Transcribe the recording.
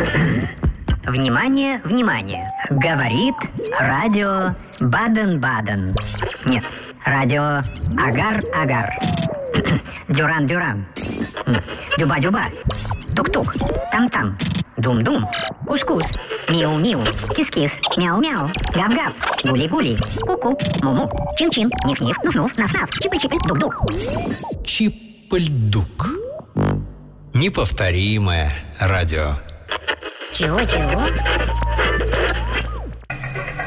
Внимание, внимание. Говорит радио Баден-Баден. Нет, радио Агар-Агар. Дюран-Дюран. Дюба-Дюба. Тук-тук. Там-там. Дум-дум. Кус-кус. Миу-миу. Кис-кис. Мяу-мяу. Гав-гав. Гули-гули. Ку-ку. Му-му. Чин-чин. Ниф-ниф. Нуф-нуф. Наф-наф. Чипы-чипы. Дук-дук. Чип-ль-дук. Неповторимое радио. Чего-чего?